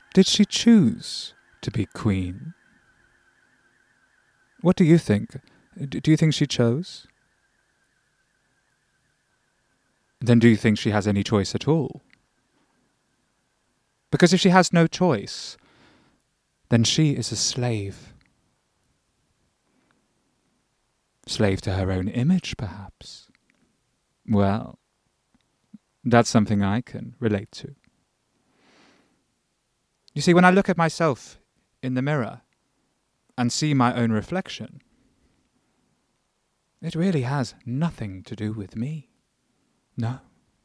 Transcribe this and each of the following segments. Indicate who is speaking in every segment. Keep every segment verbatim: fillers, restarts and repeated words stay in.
Speaker 1: Did she choose to be queen? What do you think? Do you think she chose? Then do you think she has any choice at all? Because if she has no choice, then she is a slave. Slave to her own image, perhaps. Well, that's something I can relate to. You see, when I look at myself in the mirror and see my own reflection, it really has nothing to do with me. No.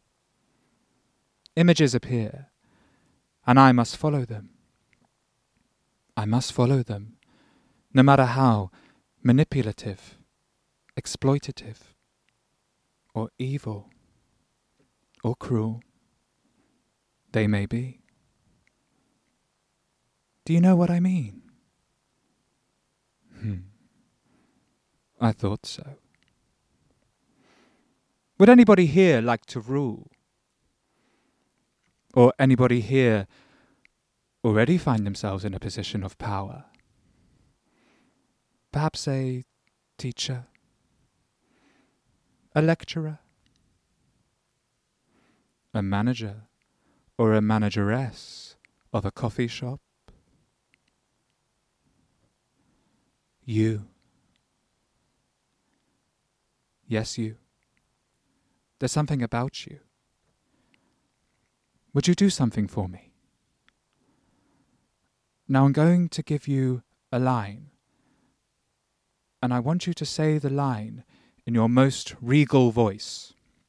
Speaker 1: Images appear, and I must follow them. I must follow them, no matter how manipulative, exploitative, or evil, or cruel they may be. Do you know what I mean? Hmm. I thought so. Would anybody here like to rule? Or anybody here already find themselves in a position of power? Perhaps a teacher, a lecturer, a manager, or a manageress of a coffee shop? You. Yes, you. There's something about you. Would you do something for me? Now I'm going to give you a line, and I want you to say the line in your most regal voice.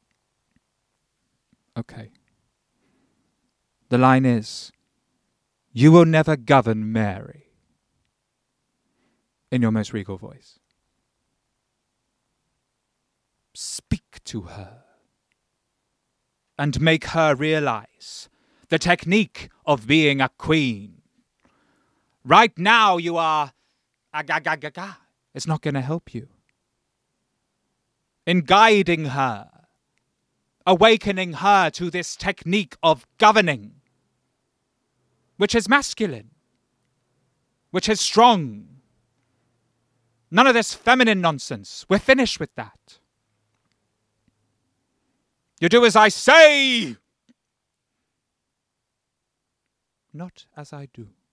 Speaker 1: Okay. The line is, "You will never govern Mary," in your most regal voice. Speak to her and make her realize the technique of being a queen. Right now you are agagagaga. It's not going to help you. In guiding her, awakening her to this technique of governing, which is masculine, which is strong. None of this feminine nonsense. We're finished with that. You do as I say, not as I do.